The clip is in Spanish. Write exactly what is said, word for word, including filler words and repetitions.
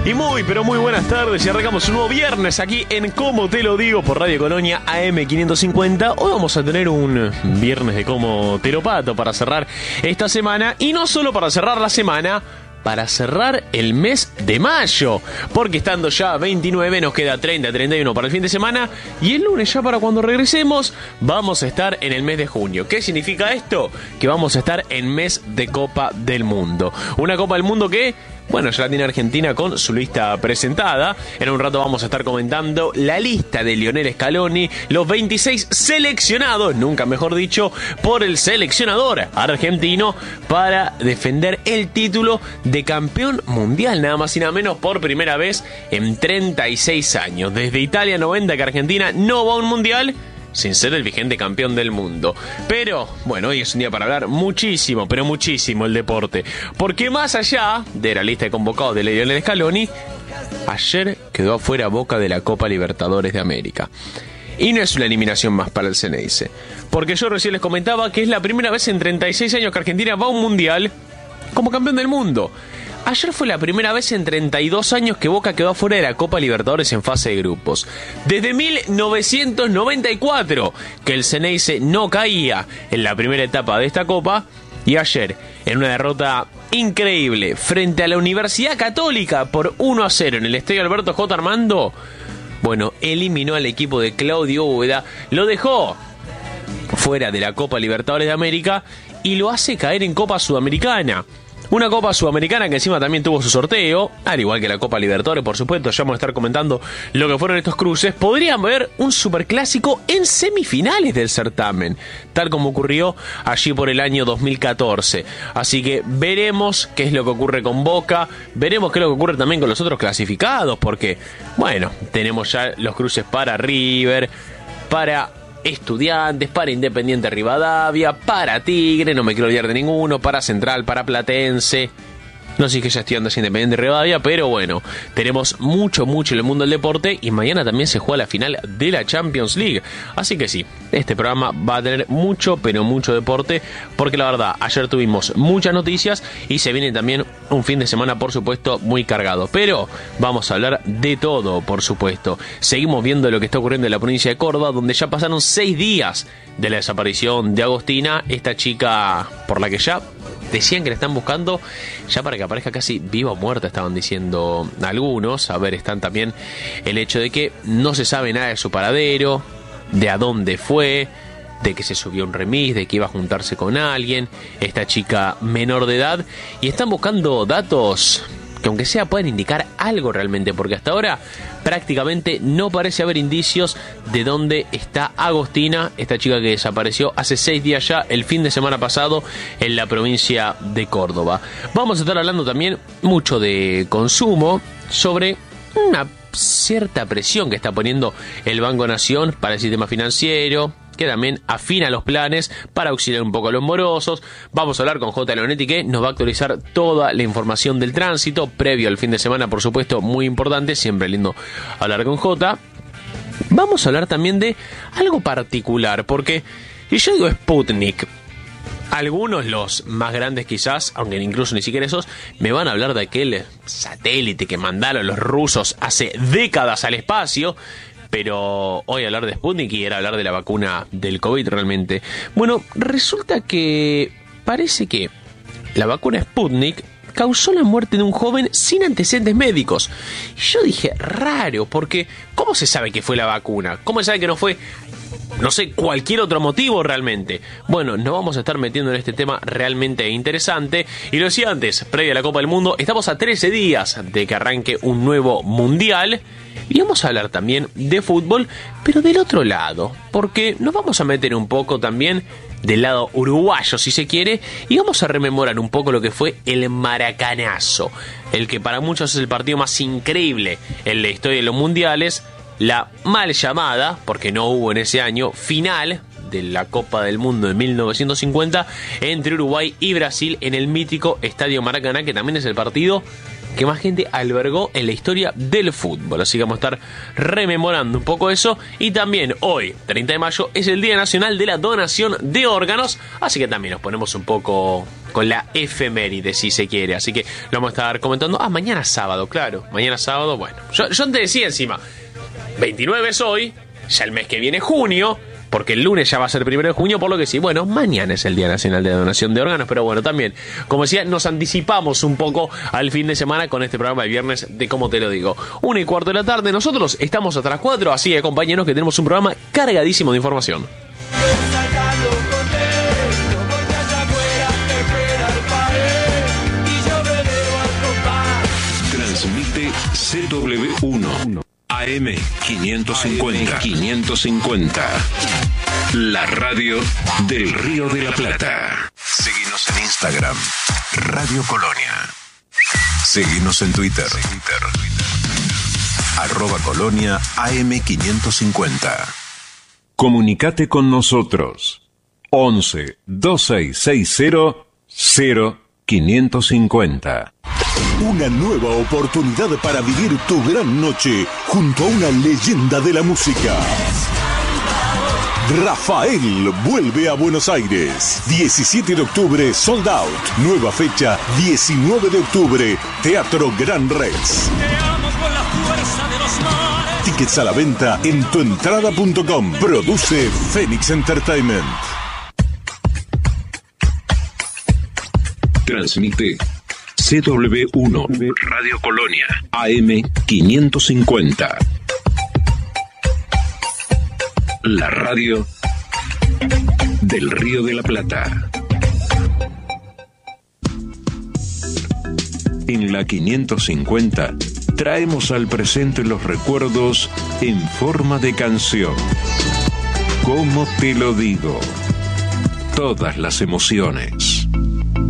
Y muy, pero muy buenas tardes y arrancamos un nuevo viernes aquí en Como Te Lo Digo por Radio Colonia A M quinientos cincuenta. Hoy vamos a tener un viernes de Como Te Lo Pato para cerrar esta semana y no solo para cerrar la semana, para cerrar el mes de mayo, porque estando ya veintinueve nos queda treinta, treinta y uno para el fin de semana y el lunes ya para cuando regresemos vamos a estar en el mes de junio. ¿Qué significa esto? Que vamos a estar en mes de Copa del Mundo. Una Copa del Mundo que, bueno, ya la tiene Argentina con su lista presentada. En un rato vamos a estar comentando la lista de Lionel Scaloni, los veintiséis seleccionados, nunca mejor dicho, por el seleccionador argentino para defender el título de campeón mundial, nada más y nada menos por primera vez en treinta y seis años. Desde Italia noventa que Argentina no va a un mundial sin ser el vigente campeón del mundo. Pero, bueno, hoy es un día para hablar muchísimo, pero muchísimo el deporte. Porque más allá de la lista de convocados de Lionel Scaloni, ayer quedó afuera Boca de la Copa Libertadores de América. Y no es una eliminación más para el Ceneice. Porque yo recién les comentaba que es la primera vez en treinta y seis años que Argentina va a un mundial como campeón del mundo. Ayer fue la primera vez en treinta y dos años que Boca quedó fuera de la Copa Libertadores en fase de grupos. Desde mil novecientos noventa y cuatro que el Ceneice no caía en la primera etapa de esta Copa. Y ayer, en una derrota increíble frente a la Universidad Católica por uno a cero en el Estadio Alberto J. Armando, bueno, eliminó al equipo de Claudio Úbeda, lo dejó fuera de la Copa Libertadores de América y lo hace caer en Copa Sudamericana. Una Copa Sudamericana que encima también tuvo su sorteo, al igual que la Copa Libertadores, por supuesto. Ya vamos a estar comentando lo que fueron estos cruces. Podrían ver un superclásico en semifinales del certamen, tal como ocurrió allí por el año dos mil catorce. Así que veremos qué es lo que ocurre con Boca, veremos qué es lo que ocurre también con los otros clasificados, porque, bueno, tenemos ya los cruces para River, para Estudiantes, para Independiente Rivadavia, para Tigre, no me quiero olvidar de ninguno, para Central, para Platense. No sé si que ya estoy andando Independiente Rivadavia, pero bueno, tenemos mucho, mucho en el mundo del deporte y mañana también se juega la final de la Champions League. Así que sí, este programa va a tener mucho, pero mucho deporte, porque la verdad, ayer tuvimos muchas noticias y se viene también un fin de semana, por supuesto, muy cargado. Pero vamos a hablar de todo, por supuesto. Seguimos viendo lo que está ocurriendo en la provincia de Córdoba, donde ya pasaron seis días de la desaparición de Agostina, esta chica por la que ya decían que la están buscando ya para que aparezca casi viva o muerta, estaban diciendo algunos. A ver, están también el hecho de que no se sabe nada de su paradero, de a dónde fue, de que se subió un remis, de que iba a juntarse con alguien, esta chica menor de edad, y están buscando datos que aunque sea pueden indicar algo realmente, porque hasta ahora prácticamente no parece haber indicios de dónde está Agostina, esta chica que desapareció hace seis días ya, el fin de semana pasado, en la provincia de Córdoba. Vamos a estar hablando también mucho de consumo, sobre una cierta presión que está poniendo el Banco Nación para el sistema financiero, que también afina los planes para auxiliar un poco a los morosos. Vamos a hablar con J. Leonetti, que nos va a actualizar toda la información del tránsito previo al fin de semana, por supuesto, muy importante, siempre lindo hablar con J. Vamos a hablar también de algo particular, porque, y yo digo Sputnik, algunos, los más grandes quizás, aunque incluso ni siquiera esos, me van a hablar de aquel satélite que mandaron los rusos hace décadas al espacio. Pero hoy hablar de Sputnik y era hablar de la vacuna del COVID realmente. Bueno, resulta que parece que la vacuna Sputnik causó la muerte de un joven sin antecedentes médicos. Y yo dije, raro, porque ¿cómo se sabe que fue la vacuna? ¿Cómo se sabe que no fue, no sé, cualquier otro motivo realmente? Bueno, nos vamos a estar metiendo en este tema realmente interesante. Y lo decía antes, previa a la Copa del Mundo, estamos a trece días de que arranque un nuevo mundial. Y vamos a hablar también de fútbol, pero del otro lado, porque nos vamos a meter un poco también del lado uruguayo, si se quiere, y vamos a rememorar un poco lo que fue el Maracanazo, el que para muchos es el partido más increíble en la historia de los mundiales, la mal llamada, porque no hubo en ese año, final de la Copa del Mundo de mil novecientos cincuenta entre Uruguay y Brasil en el mítico Estadio Maracaná, que también es el partido que más gente albergó en la historia del fútbol. Así que vamos a estar rememorando un poco eso. Y también hoy, treinta de mayo, es el Día Nacional de la Donación de Órganos. Así que también nos ponemos un poco con la efeméride, si se quiere. Así que lo vamos a estar comentando. Ah, mañana sábado, claro. Mañana sábado, bueno. Yo, yo te decía encima, veintinueve es hoy, ya el mes que viene junio, porque el lunes ya va a ser primero de junio, por lo que sí, bueno, mañana es el Día Nacional de Donación de Órganos, pero bueno, también, como decía, nos anticipamos un poco al fin de semana con este programa de viernes de Cómo Te Lo Digo. Una y cuarto de la tarde, nosotros estamos hasta las cuatro, así que acompáñenos que tenemos un programa cargadísimo de información. Transmite C W uno. A M quinientos cincuenta. quinientos cincuenta. La radio del Río de la Plata. Seguinos en Instagram, Radio Colonia. Seguinos en Twitter, arroba Colonia A M quinientos cincuenta. Comunicate con nosotros. once, veintiséis sesenta, cero quinientos cincuenta. Una nueva oportunidad para vivir tu gran noche junto a una leyenda de la música. Rafael vuelve a Buenos Aires. diecisiete de octubre, sold out. Nueva fecha, diecinueve de octubre, Teatro Gran Rex. Tickets a la venta en tuentrada punto com. Produce Phoenix Entertainment. Transmite C W uno, Radio Colonia, A M quinientos cincuenta. La radio del Río de la Plata. En la quinientos cincuenta traemos al presente los recuerdos en forma de canción. ¿Cómo te lo digo? Todas las emociones.